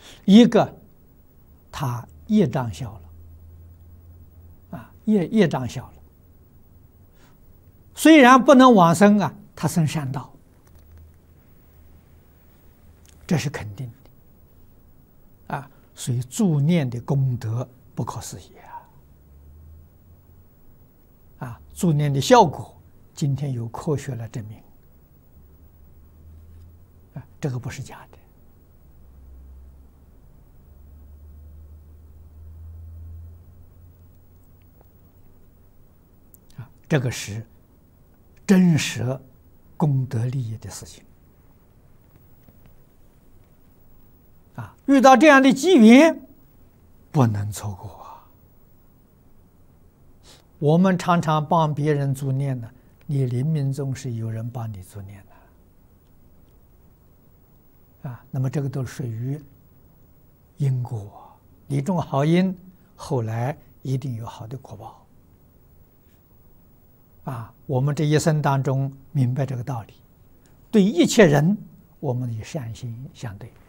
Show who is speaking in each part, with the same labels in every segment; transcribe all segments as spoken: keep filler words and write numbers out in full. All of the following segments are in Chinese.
Speaker 1: 一个他业障小了，啊，业业障小了，虽然不能往生啊，他生善道，这是肯定的，啊，所以助念的功德不可思议啊！啊，助念的效果，今天有科学来证明，啊，这个不是假的，啊，这个是真实功德利益的事情。啊，遇到这样的机缘，不能错过啊！我们常常帮别人助念呢，你临命终是有人帮你助念的啊。那么这个都属于因果，你种好因，后来一定有好的果报啊。我们这一生当中明白这个道理，对一切人，我们以善心相对。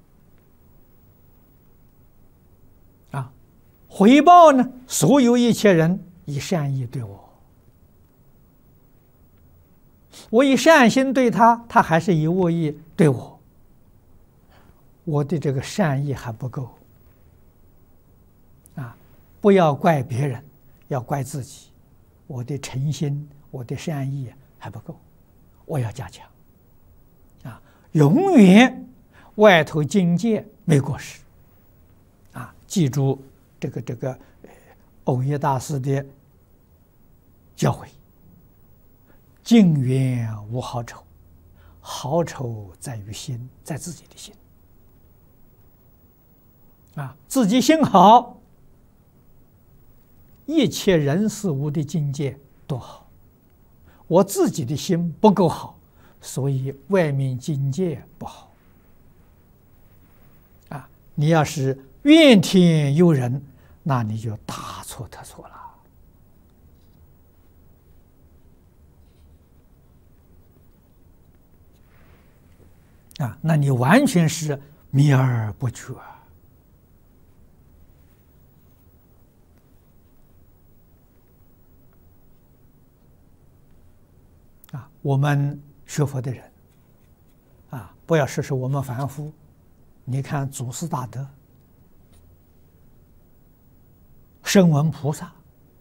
Speaker 1: 啊，回报呢？所有一切人以善意对我，我以善心对他，他还是以恶意对我，我的这个善意还不够。啊，不要怪别人，要怪自己，我的诚心，我的善意还不够，我要加强。啊，永远外头境界没过失。啊，记住这个这个藕益大师的教诲：境缘无好丑，好丑在于心，在自己的心。啊，自己心好，一切人事物的境界都好。我自己的心不够好，所以外面境界不好。啊，你要是怨天尤人，那你就大错特错了。啊，那你完全是迷而不觉。啊，我们学佛的人，啊，不要说是我们凡夫，你看祖师大德。声闻菩萨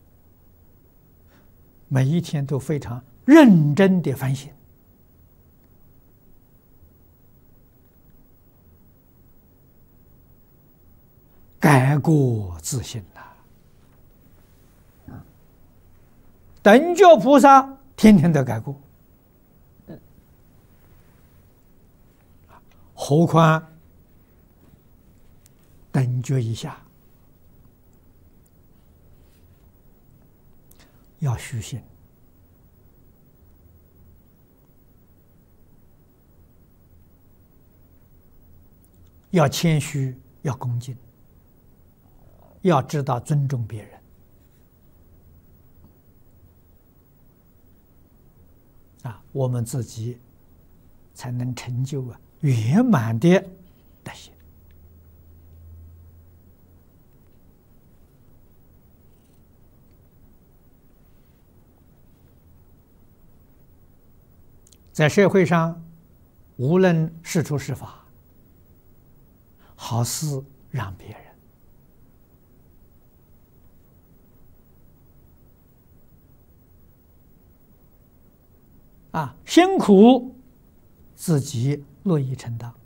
Speaker 1: 每一天都非常认真的反省，改过自新呐。等觉菩萨天天都改过，何况等觉以下。要虚心，要谦虚，要恭敬，要知道尊重别人。啊，我们自己才能成就啊圆满的德行。在社会上，无论是处是法，好事让别人，啊，辛苦自己乐意承担，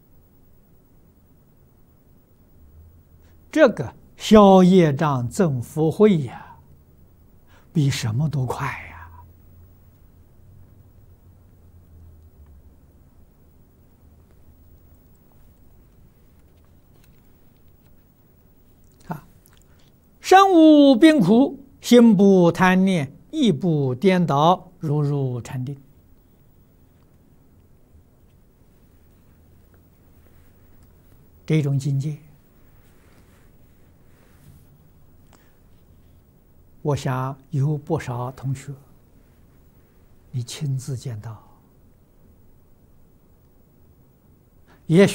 Speaker 1: 这个消业障增福慧呀，比什么都快呀！身无病苦，心不贪念，意不颠倒，如如禅定。这种境界，我想有不少同学，你亲自见到，也许